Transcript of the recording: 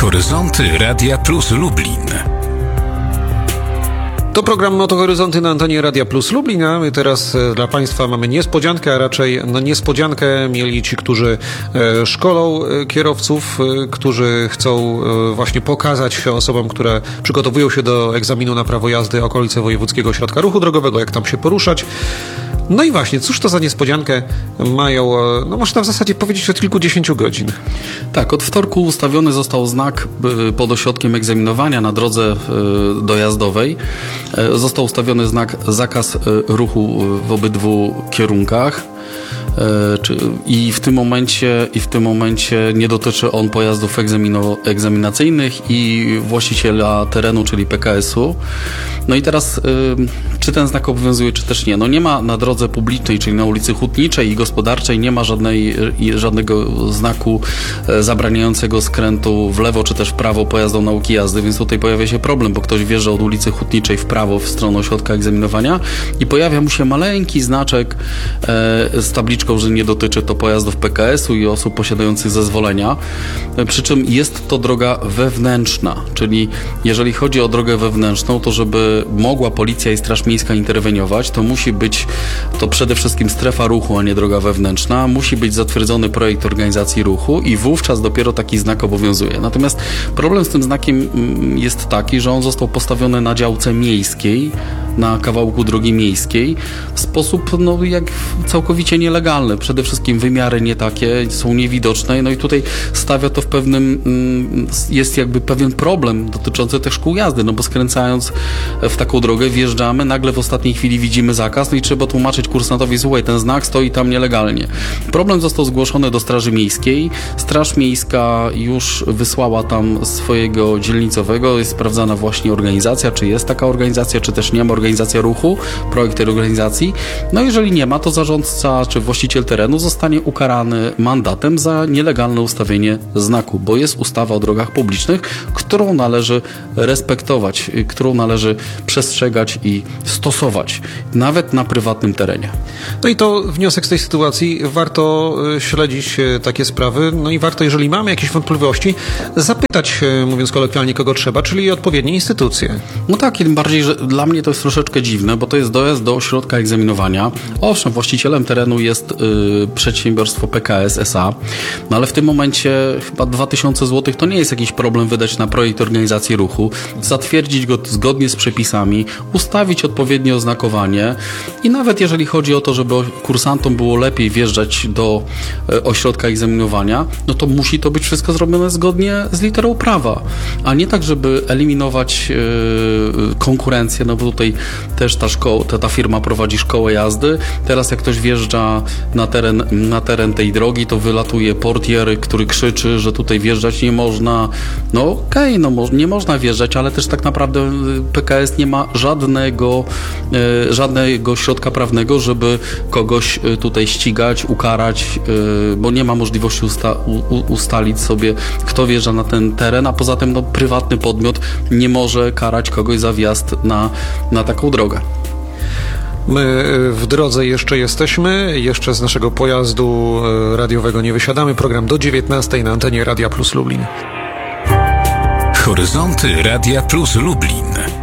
Horyzonty Radia Plus Lublin. To program Motohoryzonty na antenie Radia Plus Lublin, a my teraz dla Państwa mamy niespodziankę, a raczej niespodziankę mieli ci, którzy szkolą kierowców, którzy chcą właśnie pokazać się osobom, które przygotowują się do egzaminu na prawo jazdy okolice Wojewódzkiego Ośrodka Ruchu Drogowego, jak tam się poruszać. No i właśnie, cóż to za niespodziankę mają, no można w zasadzie powiedzieć od kilkudziesięciu godzin. Tak, od wtorku ustawiony został znak pod ośrodkiem egzaminowania na drodze dojazdowej. Został ustawiony znak zakaz ruchu w obydwu kierunkach. I w tym momencie nie dotyczy on pojazdów egzaminacyjnych i właściciela terenu, czyli PKS-u. No i teraz, czy ten znak obowiązuje, czy też nie? No nie ma na drodze publicznej, czyli na ulicy Hutniczej i Gospodarczej, nie ma żadnego znaku zabraniającego skrętu w lewo, czy też w prawo pojazdom nauki jazdy, więc tutaj pojawia się problem, bo ktoś wjeżdża od ulicy Hutniczej w prawo w stronę ośrodka egzaminowania i pojawia mu się maleńki znaczek z tabliczką, że nie dotyczy to pojazdów PKS-u i osób posiadających zezwolenia. Przy czym jest to droga wewnętrzna, czyli jeżeli chodzi o drogę wewnętrzną, to żeby mogła policja i Straż Miejska interweniować, to musi być to przede wszystkim strefa ruchu, a nie droga wewnętrzna. Musi być zatwierdzony projekt organizacji ruchu i wówczas dopiero taki znak obowiązuje. Natomiast problem z tym znakiem jest taki, że on został postawiony na działce miejskiej, na kawałku drogi miejskiej w sposób jak całkowicie nielegalny. Przede wszystkim wymiary nie takie, są niewidoczne, no i tutaj stawia to w jest jakby pewien problem dotyczący też szkół jazdy, no bo skręcając w taką drogę wjeżdżamy, nagle w ostatniej chwili widzimy zakaz, no i trzeba tłumaczyć kursantowi, słuchaj, ten znak stoi tam nielegalnie. Problem został zgłoszony do Straży Miejskiej. Straż Miejska już wysłała tam swojego dzielnicowego, jest sprawdzana właśnie organizacja, czy jest taka organizacja, czy też nie ma organizacja ruchu, projekt tej organizacji. No jeżeli nie ma, to zarządca czy właściciel terenu zostanie ukarany mandatem za nielegalne ustawienie znaku, bo jest ustawa o drogach publicznych, którą należy respektować, którą należy przestrzegać i stosować, nawet na prywatnym terenie. No i to wniosek z tej sytuacji, warto śledzić takie sprawy, no i warto, jeżeli mamy jakieś wątpliwości, zapytać, mówiąc kolokwialnie, kogo trzeba, czyli odpowiednie instytucje. No tak, tym bardziej, że dla mnie to jest troszeczkę dziwne, bo to jest dojazd do ośrodka egzaminowania. Owszem, właścicielem terenu jest przedsiębiorstwo PKS S.A., no ale w tym momencie chyba 2000 zł to nie jest jakiś problem wydać na projekt organizacji ruchu, zatwierdzić go zgodnie z przepisami, ustawić odpowiednie oznakowanie i nawet jeżeli chodzi o to, żeby kursantom było lepiej wjeżdżać do ośrodka egzaminowania, no to musi to być wszystko zrobione zgodnie z literą prawa, a nie tak, żeby eliminować konkurencję, no bo tutaj też ta firma prowadzi szkołę jazdy. Teraz jak ktoś wjeżdża na teren tej drogi, to wylatuje portier, który krzyczy, że tutaj wjeżdżać nie można. No okej, nie można wjeżdżać, ale też tak naprawdę PKS nie ma żadnego środka prawnego, żeby kogoś tutaj ścigać, ukarać, bo nie ma możliwości ustalić sobie, kto wjeżdża na ten teren, a poza tym prywatny podmiot nie może karać kogoś za wjazd na taką drogę. My w drodze jeszcze jesteśmy, jeszcze z naszego pojazdu radiowego nie wysiadamy. Program do 19 na antenie Radia Plus Lublin. Horyzonty Radia Plus Lublin.